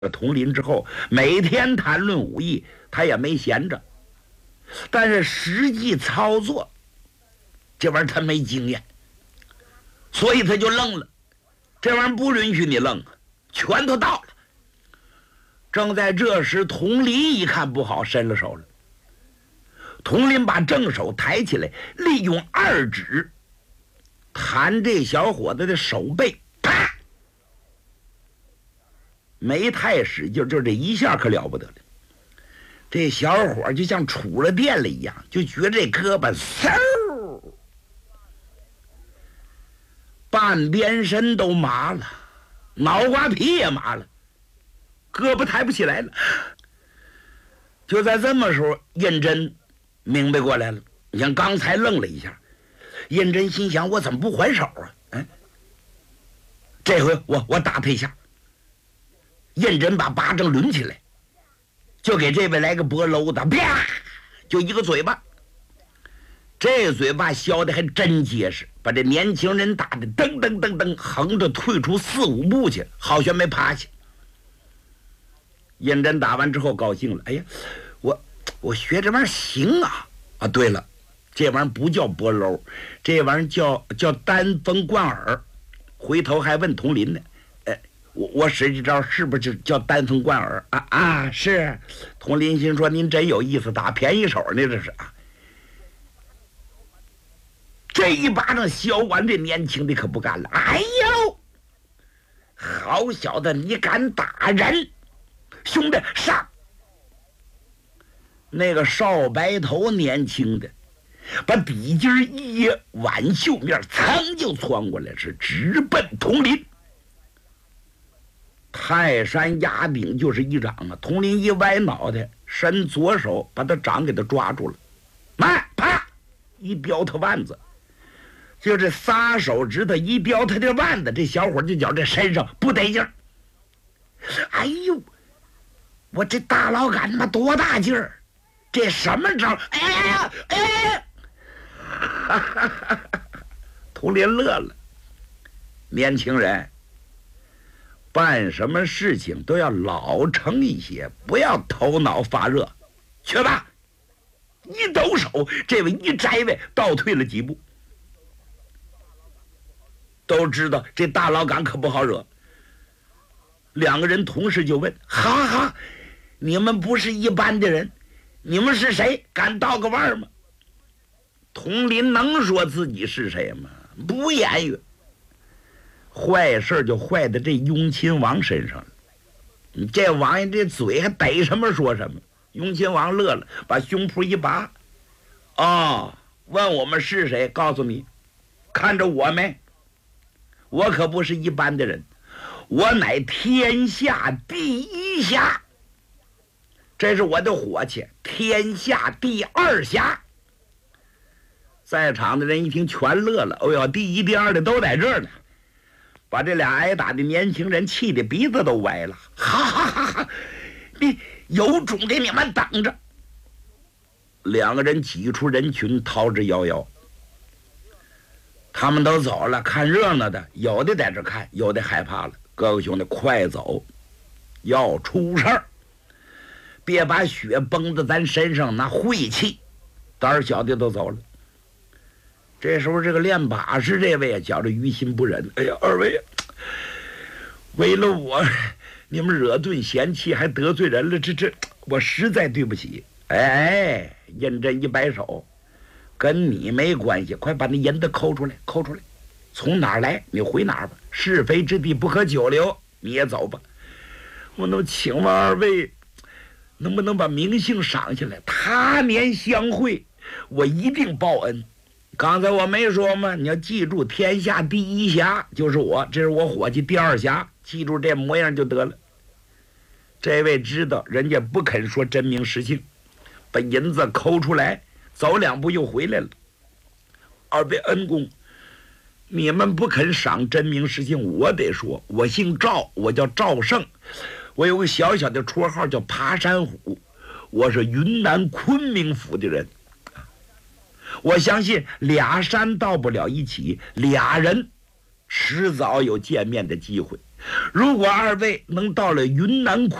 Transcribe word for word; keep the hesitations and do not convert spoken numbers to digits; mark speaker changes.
Speaker 1: 统领之后，每天谈论武艺，他也没闲着。但是实际操作，这玩意儿他没经验，所以他就愣了。这玩意儿不允许你愣，拳头到了。正在这时，统领一看不好，伸了手了。统领把正手抬起来，利用二指弹这小伙子的手背，啪！没太使劲，就这一下可了不得了。这小伙就像触了电了一样，就觉得这胳膊嗖，半边身都麻了，脑瓜皮也麻了，胳膊抬不起来了。就在这么时候，胤禛明白过来了。你像刚才愣了一下，胤禛心想：我怎么不还手啊？哎，这回我我打他一下。胤禛把巴掌抡起来，就给这位来个脖搂的，啪，就一个嘴巴。这嘴巴削的还真结实，把这年轻人打的噔噔噔噔，横着退出四五步去，好悬没趴下。胤禛打完之后高兴了，哎呀，我我学这玩意儿行啊！啊，对了，这玩意儿不叫脖搂，这玩意儿叫叫单风贯耳。回头还问统领呢，哎，我我使这招是不是叫单风贯耳啊？啊，是。统领心说：“您真有意思，打便宜手呢，这是啊。”这一巴掌削完，这年轻的可不干了。哎呦，好小子，你敢打人！兄弟上！那个少白头年轻的，把底襟一掖，挽袖面噌就窜过来，是直奔统领。泰山压顶就是一掌啊！统领一歪脑袋，伸左手把他掌给他抓住了，慢，啪，一叼他腕子。就这撒手指头一叼他的腕子，这小伙就觉这身上不得劲儿。哎呦，我这大老杆他妈多大劲儿！这什么招？哎呀哎！哈哈哈！统领乐了。年轻人，办什么事情都要老成一些，不要头脑发热。去吧！一抖手，这位一摘位，倒退了几步。都知道这大老杆可不好惹。两个人同时就问：“哈哈，你们不是一般的人，你们是谁？敢倒个腕吗？”统领能说自己是谁吗？不言语。坏事就坏在这雍亲王身上了。你这王爷这嘴还逮什么说什么。雍亲王乐了，把胸脯一拔：“哦，问我们是谁？告诉你，看着我没？我可不是一般的人，我乃天下第一侠，这是我的火气，天下第二侠。”在场的人一听全乐了，哦哟，第一第二的都在这儿呢，把这俩挨打的年轻人气得鼻子都歪了。哈哈哈哈！你有种给你们等着！两个人挤出人群，逃之夭夭。他们都走了，看热闹的有的在这看，有的害怕了。各位兄弟，快走，要出事儿，别把血崩在咱身上，那晦气。胆儿小的都走了。这时候这个练把式这位觉着于心不忍，哎呀，二位为了我你们惹顿嫌弃还得罪人了，这这我实在对不起。哎，胤禛一摆手，跟你没关系，快把那银子抠出来，抠出来，从哪儿来你回哪儿吧，是非之地不可久留，你也走吧。我能请问二位能不能把名姓赏下来，他年相会，我一定报恩。刚才我没说吗？你要记住，天下第一侠就是我，这是我伙计第二侠，记住这模样就得了。这位知道人家不肯说真名实姓，把银子抠出来，走两步又回来了。二位恩公，你们不肯赏真名实姓，我得说，我姓赵，我叫赵胜，我有个小小的绰号叫爬山虎，我是云南昆明府的人。我相信俩山到不了一起，俩人迟早有见面的机会。 如果二位能到了云南